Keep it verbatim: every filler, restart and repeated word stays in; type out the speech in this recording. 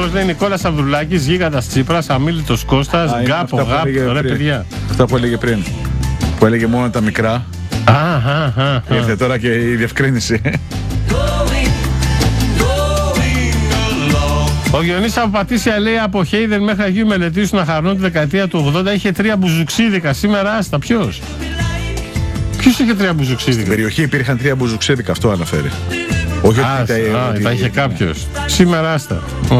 Γιώργος λέει Νικόλας Αβδουλάκης, Γίγαντας Τσίπρας, Αμίλητος Κώστας, Γκάπο, Γάπ, ρε παιδιά. Αυτά που έλεγε πριν. Που έλεγε μόνο τα μικρά. Αχ, ήρθε τώρα και η διευκρίνηση. Ο Γιονύσης από Πατήσια λέει από Χέιδεν μέχρι Αγίου Μελετήσου να χαρνούν τη δεκαετία του ογδόντα είχε τρία μπουζουξίδικα. Σήμερα άστα. Ποιος? Ποιος είχε τρία μπουζουξίδικα? Στην περιοχή υπήρχαν τρία μπουζουξίδικα, αυτό αναφέρει. Όχι ότι τα είχε κάποιος. Σήμερα άστα.